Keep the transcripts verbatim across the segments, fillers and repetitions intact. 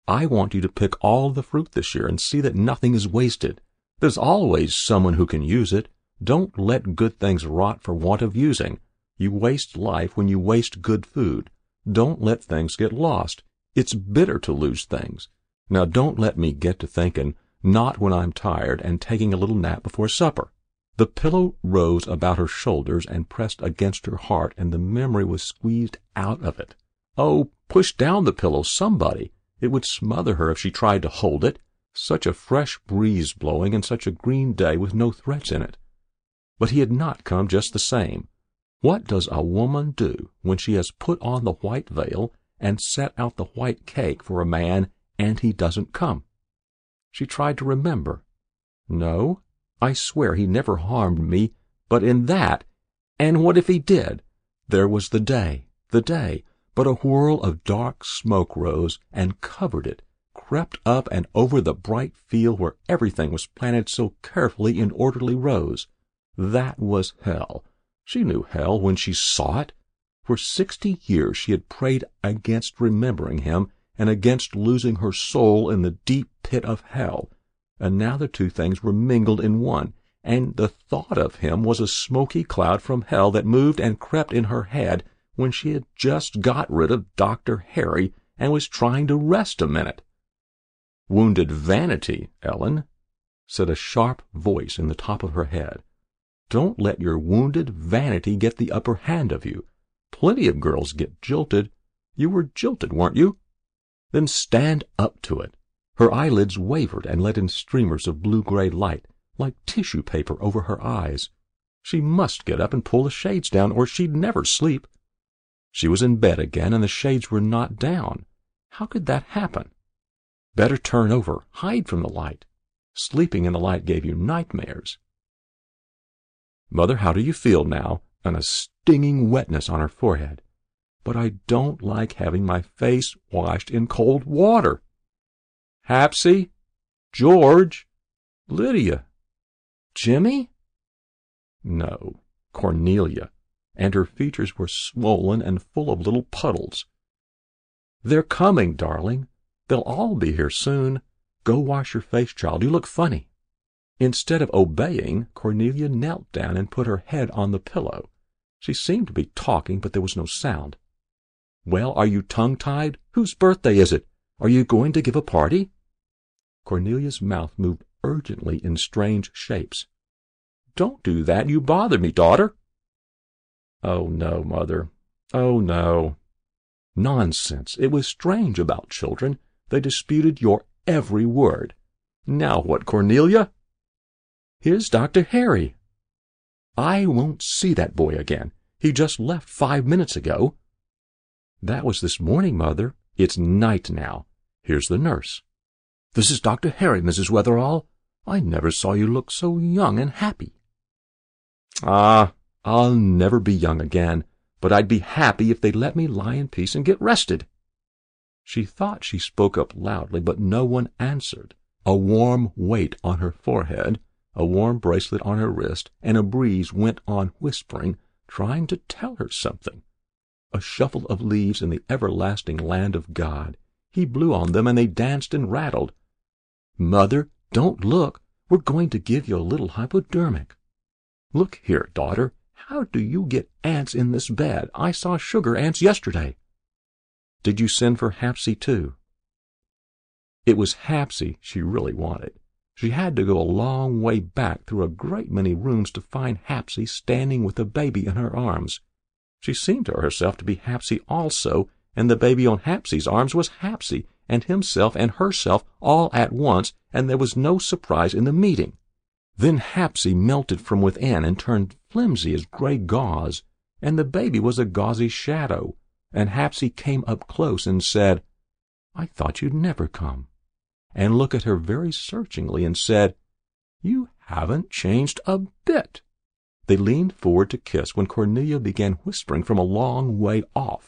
I want you to pick all the fruit this year and see that nothing is wasted. There's always someone who can use it. Don't let good things rot for want of using. You waste life when you waste good food. Don't let things get lost. It's bitter to lose things. Now don't let me get to thinking, not when I'm tired and taking a little nap before supper. The pillow rose about her shoulders and pressed against her heart, and the memory was squeezed out of it. Oh, push down the pillow, somebody. It would smother her if she tried to hold it. Such a fresh breeze blowing, and such a green day with no threats in it. But he had not come just the same. What does a woman do when she has put on the white veil and set out the white cake for a man, and he doesn't come? She tried to remember. No, I swear he never harmed me, but in that, and what if he did? There was the day, the day, but a whirl of dark smoke rose and covered it, crept up and over the bright field where everything was planted so carefully in orderly rows. That was hell. She knew hell when she saw it. For sixty years she had prayed against remembering him and against losing her soul in the deep pit of hell. And now the two things were mingled in one, and the thought of him was a smoky cloud from hell that moved and crept in her head when she had just got rid of Doctor Harry and was trying to rest a minute. "Wounded vanity, Ellen," said a sharp voice in the top of her head. "Don't let your wounded vanity get the upper hand of you. Plenty of girls get jilted. You were jilted, weren't you? Then stand up to it." Her eyelids wavered and let in streamers of blue-gray light, like tissue paper over her eyes. She must get up and pull the shades down, or she'd never sleep. She was in bed again, and the shades were not down. How could that happen? Better turn over, hide from the light. Sleeping in the light gave you nightmares. "Mother, how do you feel now?" And a stinging wetness on her forehead. "But I don't like having my face washed in cold water." "Hapsy? George? Lydia? Jimmy?" No, Cornelia, and her features were swollen and full of little puddles. "They're coming, darling. They'll all be here soon. Go wash your face, child. You look funny." Instead of obeying, Cornelia knelt down and put her head on the pillow. She seemed to be talking, but there was no sound. "Well, are you tongue-tied? Whose birthday is it? Are you going to give a party?" Cornelia's mouth moved urgently in strange shapes. "Don't do that. You bother me, daughter." "Oh, no, Mother. Oh, no." Nonsense. It was strange about children. They disputed your every word. "Now what, Cornelia?" "Here's Doctor Harry." "I won't see that boy again. He just left five minutes ago." "That was this morning, Mother. It's night now. Here's the nurse." "This is Doctor Harry, Missus Wetherall. I never saw you look so young and happy." "Ah, I'll never be young again, but I'd be happy if they'd let me lie in peace and get rested." She thought she spoke up loudly, but no one answered. A warm weight on her forehead, a warm bracelet on her wrist, and a breeze went on whispering, trying to tell her something. A shuffle of leaves in the everlasting land of God. He blew on them, and they danced and rattled. "Mother, don't look. We're going to give you a little hypodermic." "Look here, daughter. How do you get ants in this bed? I saw sugar ants yesterday." "Did you send for Hapsy, too?" It was Hapsy she really wanted. She had to go a long way back through a great many rooms to find Hapsy standing with a baby in her arms. She seemed to herself to be Hapsy also, and the baby on Hapsy's arms was Hapsy, and himself and herself all at once, and there was no surprise in the meeting. Then Hapsy melted from within and turned flimsy as gray gauze, and the baby was a gauzy shadow, and Hapsy came up close and said, "I thought you'd never come," and looked at her very searchingly and said, "You haven't changed a bit." They leaned forward to kiss when Cornelia began whispering from a long way off.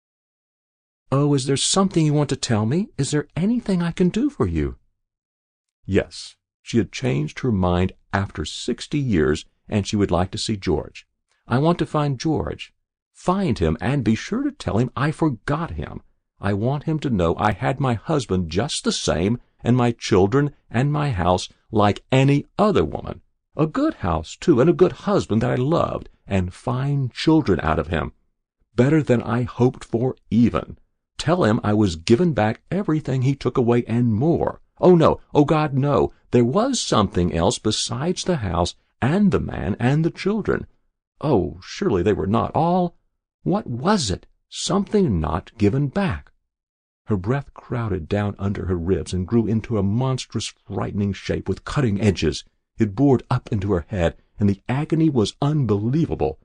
"Oh, is there something you want to tell me? Is there anything I can do for you?" Yes, she had changed her mind after sixty years, and she would like to see George. "I want to find George. Find him, and be sure to tell him I forgot him. I want him to know I had my husband just the same, and my children and my house like any other woman. A good house, too, and a good husband that I loved, and fine children out of him. Better than I hoped for even. Tell him I was given back everything he took away and more. Oh, no, oh, God, no. There was something else besides the house and the man and the children. Oh, surely they were not all. What was it? Something not given back. Her breath crowded down under her ribs and grew into a monstrous, frightening shape with cutting edges. It bored up into her head, and the agony was unbelievable.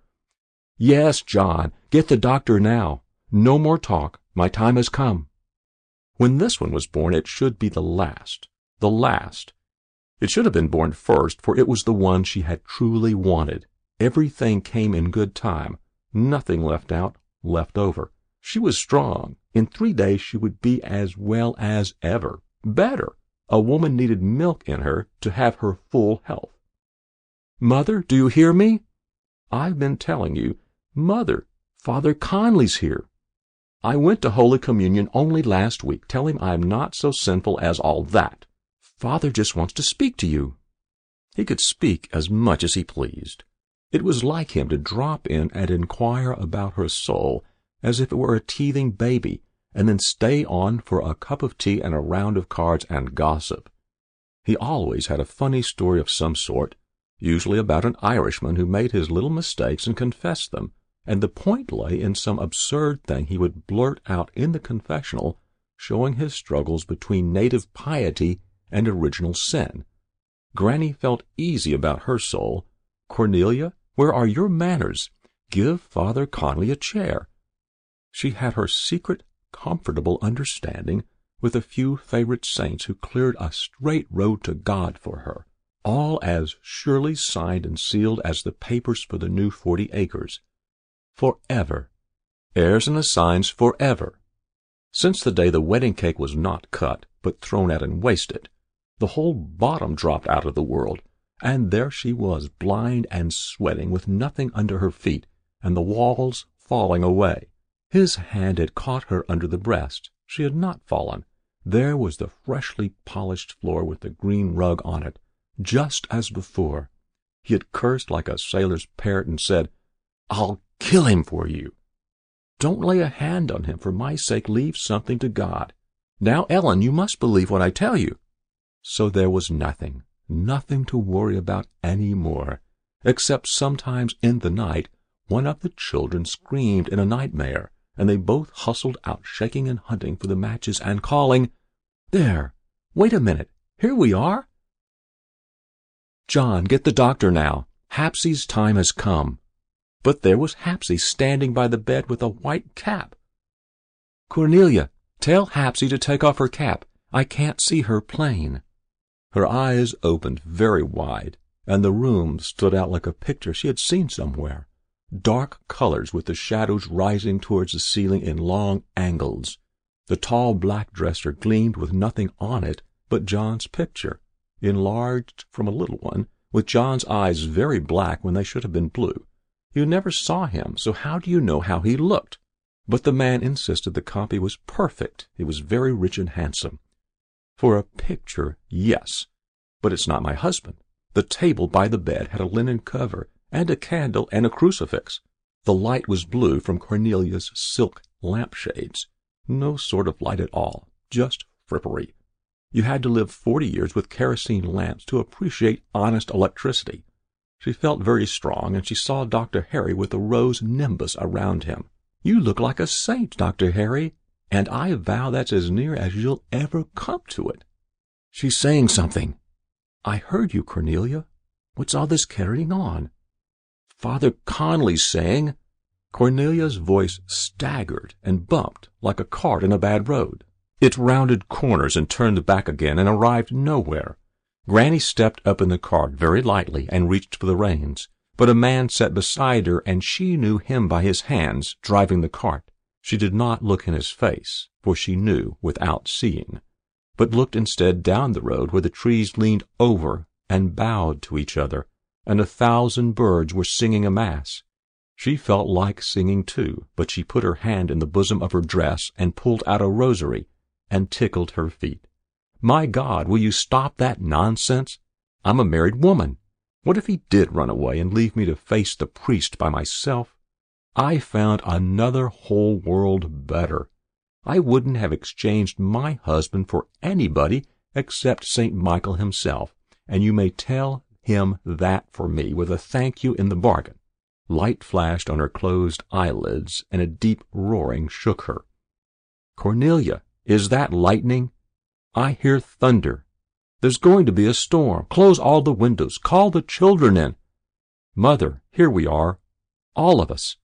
Yes, John, get the doctor now. No more talk. My time has come. When this one was born, it should be the last. The last. It should have been born first, for it was the one she had truly wanted. Everything came in good time. Nothing left out, left over. She was strong. In three days she would be as well as ever. Better. A woman needed milk in her to have her full health. Mother, do you hear me? I've been telling you. Mother, Father Conley's here. I went to Holy Communion only last week. Tell him I'm not so sinful as all that. Father just wants to speak to you. He could speak as much as he pleased. It was like him to drop in and inquire about her soul as if it were a teething baby, and then stay on for a cup of tea and a round of cards and gossip. He always had a funny story of some sort, usually about an Irishman who made his little mistakes and confessed them, and the point lay in some absurd thing he would blurt out in the confessional, showing his struggles between native piety and original sin. Granny felt easy about her soul. Cornelia, where are your manners? Give Father Conley a chair. She had her secret, comfortable understanding with a few favorite saints who cleared a straight road to God for her, all as surely signed and sealed as the papers for the new forty acres. Forever. Heirs and assigns forever. Since the day the wedding cake was not cut, but thrown out and wasted, the whole bottom dropped out of the world, and there she was, blind and sweating, with nothing under her feet, and the walls falling away. His hand had caught her under the breast. She had not fallen. There was the freshly polished floor with the green rug on it, just as before. He had cursed like a sailor's parrot and said, "I'll kill him for you." Don't lay a hand on him. For my sake, leave something to God. Now, Ellen, you must believe what I tell you. So there was nothing, nothing to worry about any more, except sometimes in the night one of the children screamed in a nightmare, and they both hustled out, shaking and hunting for the matches and calling, "There! Wait a minute! Here we are!" John, get the doctor now. Hapsy's time has come. But there was Hapsy standing by the bed with a white cap. Cornelia, tell Hapsy to take off her cap. I can't see her plain. Her eyes opened very wide, and the room stood out like a picture she had seen somewhere. Dark colors with the shadows rising towards the ceiling in long angles. The tall black dresser gleamed with nothing on it but John's picture, enlarged from a little one, with John's eyes very black when they should have been blue. You never saw him, so how do you know how he looked? But the man insisted the copy was perfect. It was very rich and handsome. For a picture, yes, but it's not my husband. The table by the bed had a linen cover, and a candle and a crucifix. The light was blue from Cornelia's silk lampshades. No sort of light at all, just frippery. You had to live forty years with kerosene lamps to appreciate honest electricity. She felt very strong, and she saw Doctor Harry with a rose nimbus around him. "You look like a saint, Doctor Harry, and I vow that's as near as you'll ever come to it." "She's saying something." "I heard you, Cornelia. What's all this carrying on?" "Father Conley's saying—" Cornelia's voice staggered and bumped like a cart in a bad road. It rounded corners and turned back again and arrived nowhere. Granny stepped up in the cart very lightly and reached for the reins, but a man sat beside her, and she knew him by his hands, driving the cart. She did not look in his face, for she knew without seeing, but looked instead down the road where the trees leaned over and bowed to each other, and a thousand birds were singing a mass. She felt like singing too, but she put her hand in the bosom of her dress and pulled out a rosary and tickled her feet. My God, will you stop that nonsense? I'm a married woman. What if he did run away and leave me to face the priest by myself? I found another whole world better. I wouldn't have exchanged my husband for anybody except Saint Michael himself, and you may tell him that for me with a thank you in the bargain. Light flashed on her closed eyelids, and a deep roaring shook her. Cornelia, is that lightning? I hear thunder. There's going to be a storm. Close all the windows. Call the children in. Mother, here we are. All of us.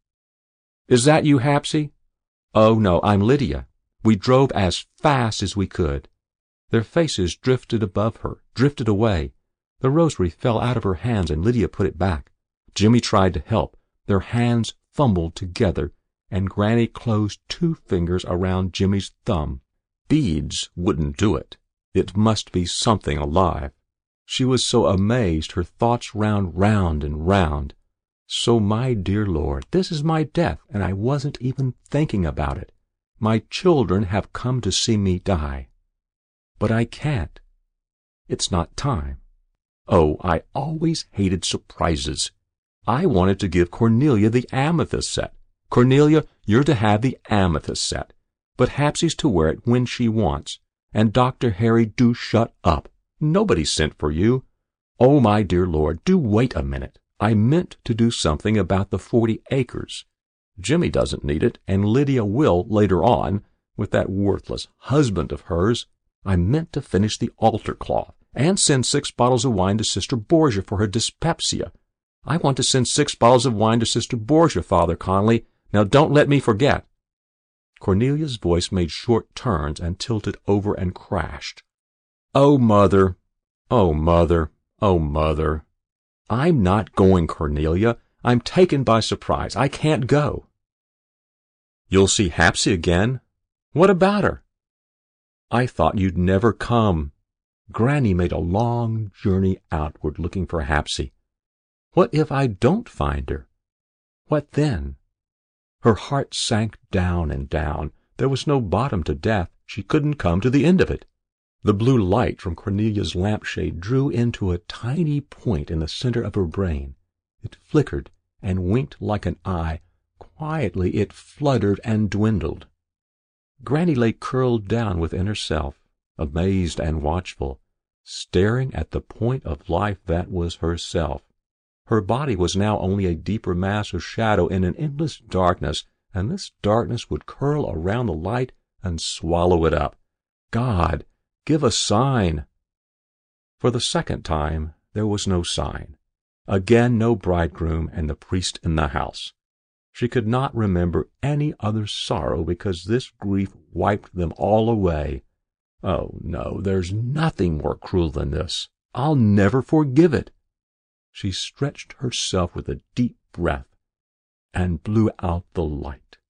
Is that you, Hapsy? Oh, no, I'm Lydia. We drove as fast as we could. Their faces drifted above her, drifted away. The rosary fell out of her hands, and Lydia put it back. Jimmy tried to help. Their hands fumbled together, and Granny closed two fingers around Jimmy's thumb. Beads wouldn't do it. It must be something alive. She was so amazed her thoughts round round and round. So, my dear Lord, this is my death, and I wasn't even thinking about it. My children have come to see me die. But I can't. It's not time. Oh, I always hated surprises. I wanted to give Cornelia the amethyst set. Cornelia, you're to have the amethyst set, but Hapsy's to wear it when she wants. And Doctor Harry, do shut up. Nobody sent for you. Oh, my dear Lord, do wait a minute. I meant to do something about the forty acres. Jimmy doesn't need it, and Lydia will later on, with that worthless husband of hers. I meant to finish the altar cloth, and send six bottles of wine to Sister Borgia for her dyspepsia. I want to send six bottles of wine to Sister Borgia, Father Conley. Now don't let me forget. Cornelia's voice made short turns and tilted over and crashed. Oh, Mother! Oh, Mother! Oh, Mother! I'm not going, Cornelia. I'm taken by surprise. I can't go. You'll see Hapsy again? What about her? I thought you'd never come. Granny made a long journey outward looking for Hapsy. What if I don't find her? What then? Her heart sank down and down. There was no bottom to death. She couldn't come to the end of it. The blue light from Cornelia's lampshade drew into a tiny point in the center of her brain. It flickered and winked like an eye. Quietly it fluttered and dwindled. Granny lay curled down within herself, amazed and watchful, staring at the point of life that was herself. Her body was now only a deeper mass of shadow in an endless darkness, and this darkness would curl around the light and swallow it up. God, give a sign! For the second time there was no sign. Again no bridegroom and the priest in the house. She could not remember any other sorrow because this grief wiped them all away. Oh, no, there's nothing more cruel than this. I'll never forgive it. She stretched herself with a deep breath and blew out the light.